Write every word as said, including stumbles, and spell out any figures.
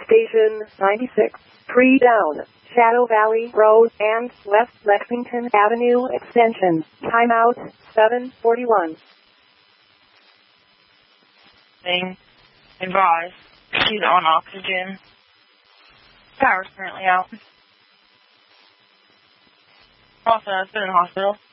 Station ninety-six, three down, Shadow Valley Road and West Lexington Avenue Extension. Timeout seven forty-one. Thing. Advise. She's on oxygen. Power's currently out. Also, it's been in the hospital.